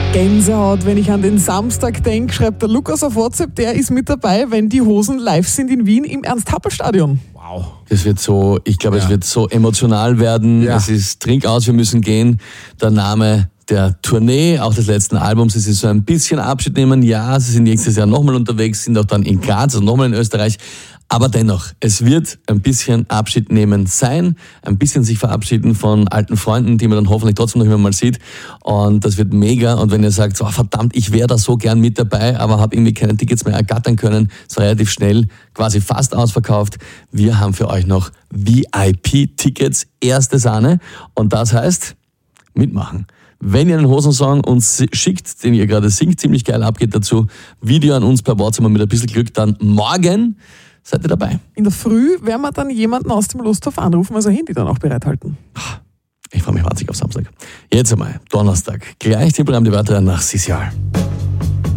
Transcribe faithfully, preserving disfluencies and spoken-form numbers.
Gänsehaut, wenn ich an den Samstag denke, schreibt der Lukas auf WhatsApp, der ist mit dabei, wenn die Hosen live sind in Wien im Ernst-Happel-Stadion. Wow. Das wird so, ich glaube, ja. es wird so emotional werden. Ja. Es ist Trink aus, wir müssen gehen. Der Name der Tournee, auch des letzten Albums, es ist so ein bisschen Abschied nehmen. Ja, sie sind nächstes Jahr nochmal unterwegs, sind auch dann in Graz und nochmal in Österreich. Aber dennoch, es wird ein bisschen Abschied nehmen sein, ein bisschen sich verabschieden von alten Freunden, die man dann hoffentlich trotzdem noch immer mal sieht. Und das wird mega. Und wenn ihr sagt, so, verdammt, ich wäre da so gern mit dabei, aber habe irgendwie keine Tickets mehr ergattern können, so relativ schnell, quasi fast ausverkauft. Wir haben für euch noch V I P-Tickets, erste Sahne. Und das heißt, mitmachen. Wenn ihr einen Hosensong uns schickt, den ihr gerade singt, ziemlich geil abgeht dazu, Video an uns per WhatsApp mit ein bisschen Glück, dann morgen seid ihr dabei. In der Früh werden wir dann jemanden aus dem Losthof anrufen, also Handy dann auch bereithalten. Ich freue mich wahnsinnig auf Samstag. Jetzt einmal, Donnerstag. Gleich die Programm die weiteren nach Sisial.